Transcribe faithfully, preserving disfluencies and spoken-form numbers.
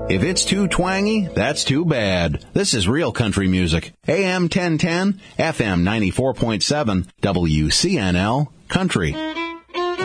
If it's too twangy, that's too bad. This is real country music. A M ten ten, F M ninety-four point seven, W C N L Country.